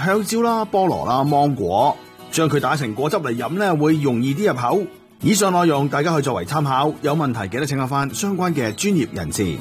香蕉啦、菠蘿啦、芒果，將佢打成果汁嚟飲咧，會容易啲入口。以上內容大家可以作為參考，有問題記得請教翻相關嘅專業人士。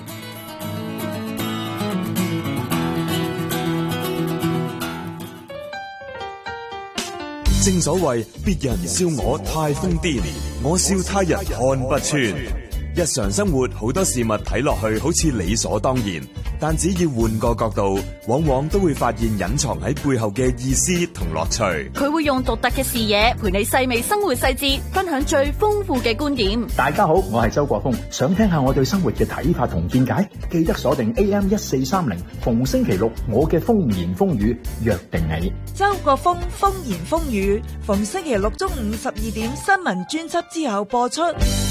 正所謂別人笑我太瘋癲，我笑他人看不穿。日常生活好多事物睇落去好似理所當然，但只要換個角度，往往都會發現隱藏喺背後嘅意思同樂趣。 佢會用獨特嘅視野陪你細味生活細節，分享最豐富嘅觀點。 大家好，我係周國峰，想聽下我對生活嘅睇法同見解，記得鎖定 AM1430，逢星期六我嘅風言風語約定你。 周國峰風言風語，逢星期六中午12點新聞專輯之後播出。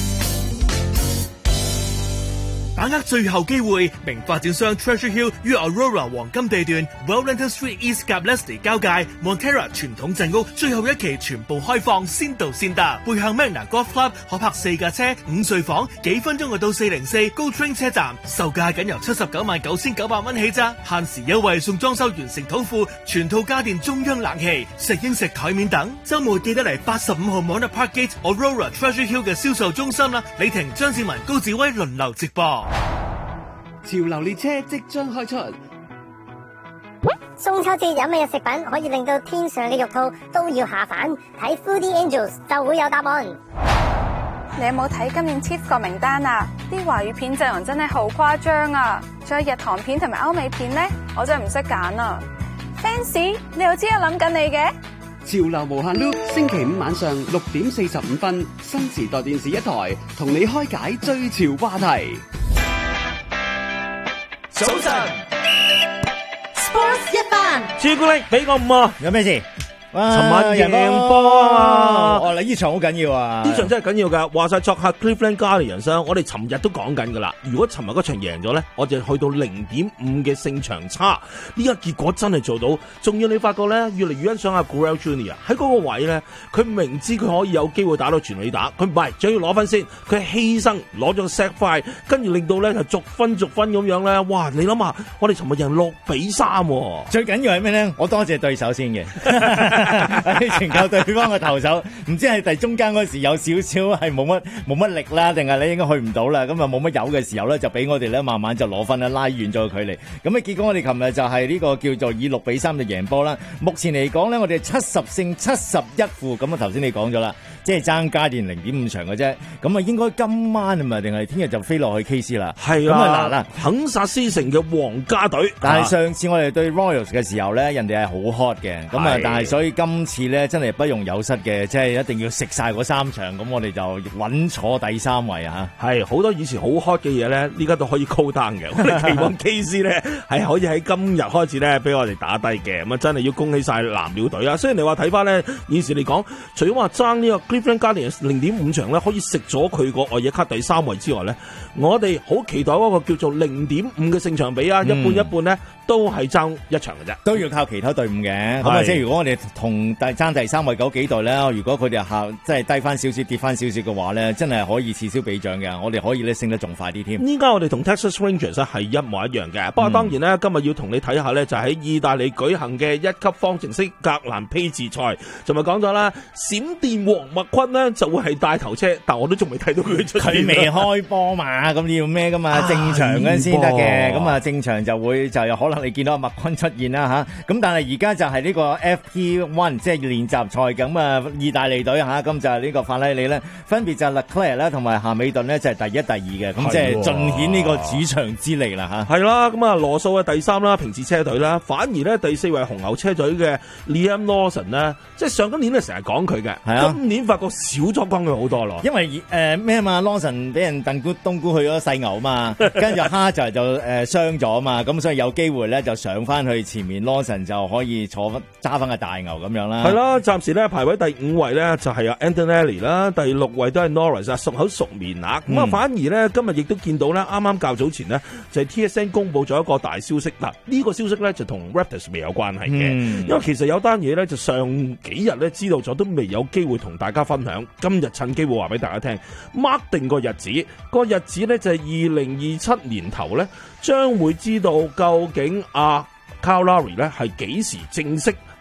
把握最後機會，名發展商 Treasure Hill 於 Aurora 黃金地段 Wellington Street East 及 Leslie 交界 Montera 傳統鎮屋最後一期全部開放，先到先得。背向 Magna Golf Club 可泊4架車，5睡房，幾分鐘就到404 Go Train 車站，售價僅由799900蚊起咋，限時優惠送裝修完成土庫，全套家電中央冷氣、食英食台面等。週末記得嚟85號 Mona Parkgate Aurora Treasure Hill 嘅銷售中心啦，李婷、張志文、高志威輪流直播。潮流列車即將開出， 中秋節有咩食品可以令到天上嘅肉兔都要下凡？睇 Foodie Angels 就會有答案。 你有冇睇今年 TIFF 個名單啊？啲華語片陣容真係好誇張啊！仲有日韓片同埋歐美片呢，我真係唔識揀啊 ！Fancy， 你又知我諗緊你嘅？ 潮流無限 loop， 星期五晚上6點45分，新時代電視一台，同你開解最潮話題。 早晨 ，Sports 一番， 朱古力俾個5啊！ 有咩事？ 尋晚贏波啊！ 哦，呢場好緊要啊！ 呢場真係緊要噶。話晒作客 Cleveland Guardians，我哋尋日都講緊噶啦。如果尋日嗰場贏咗咧，我就去到0.5嘅勝場差。呢個結果真係做到。仲要你發覺咧，越嚟越欣賞阿 Gurrell Jr. 喺嗰個位咧，佢明知佢可以有機會打到全壘打，佢唔係，仲要攞分先。佢係犧牲攞咗個 sack fly，跟住令到咧就逐分逐分咁樣咧。哇！你諗下，我哋尋日贏6-3。 最緊要係咩咧？我多謝對手先嘅。懲教對方嘅投手，唔知係第中間嗰時有少少係冇乜力啦，定係你應該去唔到啦，咁啊冇乜油嘅時候咧，就俾我哋咧慢慢就攞分啦，拉遠咗個距離。咁啊結果我哋琴日就係呢個叫做以6-3就贏波啦。目前嚟講咧，我哋70勝71負，咁啊頭先你講咗啦，即係爭加連0.5場嘅啫。咁啊應該今晚係咪定係聽日就飛落去 KC 啦？ 係啊，嗱，肯薩斯城嘅皇家隊。 但係上次我哋對 Royals 嘅時候咧，人哋係好 hot 嘅，咁啊但係所以今次咧真係不容有失嘅，即係一定要食晒嗰3場，咁我哋就穩坐第3位啊！ 係好多以前好 hot 嘅嘢咧，依家都可以 cool down 嘅。我哋期望 KC 咧係可以喺今日開始咧俾我哋打低嘅，咁啊真係要恭喜晒藍鳥隊啊！雖然你話睇翻咧現時嚟講，除咗話爭呢個 Cleveland Guardians 0.5場咧可以食咗佢個外野卡第3位之外咧，我哋好期待嗰個叫做0.5嘅勝場比啊，一半一半咧都係爭1場嘅啫， 都要靠其他隊伍嘅。咁啊，即係如果我哋同爭第3位嗰幾隊咧，如果佢哋即係低翻少少、跌翻少少嘅話咧，真係可以此消彼長嘅。我哋可以咧升得仲快啲添。 依家我哋同 Texas Rangers 係一模一樣嘅。不過當然咧，今日要同你睇下咧，就喺意大利舉行嘅1級方程式格蘭披治賽，就咪講咗啦。閃電王麥昆呢就會係帶頭車，但我都仲未睇到佢出現。 佢未開波嘛，咁要咩噶嘛？正常嗰陣先得嘅。咁啊，正常就有可能你見到麥昆出現啦吓。咁但係而家就係呢個 FP1 即係練習賽咁啊，意大利隊吓，咁就係呢個法拉利咧，分別就係 Leclerc 啦同埋夏美頓咧就係第1、第2嘅，咁即係盡顯呢個主場之利啦吓。 係啦，咁啊羅素嘅第3啦，平治車隊啦，反而咧第4位紅牛車隊嘅 Liam Lawson 咧，即係上今年咧成日講佢嘅，今年發覺少咗講佢好多咯。 因為咩嘛 Lawson 俾人冬菇去咗細牛嘛，跟住哈就傷咗嘛，咁所以有機會咧就上翻去前面 Lawson 就可以揸翻個大牛咁樣啦。 係啦，暫時咧排位第5位咧就係阿 Antonelli 啦，第6位都係 Norris 啊，熟口熟面啊。咁啊反而咧今日亦都見到咧，啱啱較早前呢，就係 TSN 公布咗一個大消息。嗱，呢個消息咧就同 Raptors 未有關係嘅，因為其實有單嘢咧就上幾日咧知道咗，都未有機會同大家分享。今日趁機會話俾大家聽 ，mark 定個日子，個日子咧就係2027年頭咧，將會知道究竟阿 Kyle Lowry 咧係幾時正式